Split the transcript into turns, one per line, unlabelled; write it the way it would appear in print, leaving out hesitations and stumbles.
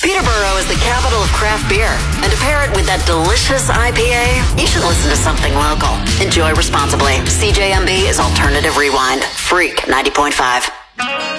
Peterborough is the capital of craft beer, and to pair it with that delicious IPA, you should listen to something local. Enjoy responsibly. CJMB is Alternative Rewind. Freak 90.5.